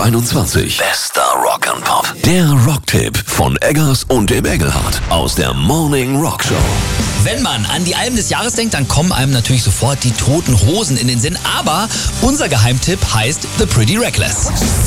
2021. Bester Rock and Pop. Der Rocktipp von Eggers und dem Engelhardt aus der Morning Rock Show. Wenn man an die Alben des Jahres denkt, dann kommen einem natürlich sofort die Toten Hosen in den Sinn. Aber unser Geheimtipp heißt The Pretty Reckless.